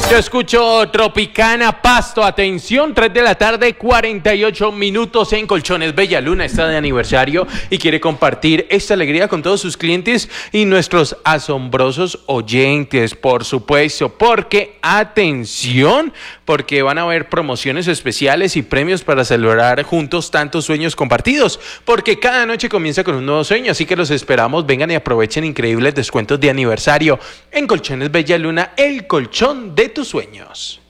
Yo escucho Tropicana Pasto, atención, 3 de la tarde, 48 minutos en Colchones Bella Luna, está de aniversario y quiere compartir esta alegría con todos sus clientes y nuestros asombrosos oyentes, por supuesto, porque, atención, porque van a haber promociones especiales y premios para celebrar juntos tantos sueños compartidos, porque cada noche comienza con un nuevo sueño, así que los esperamos, vengan y aprovechen increíbles descuentos de aniversario en Colchones Bella Luna, el colchón de tus sueños.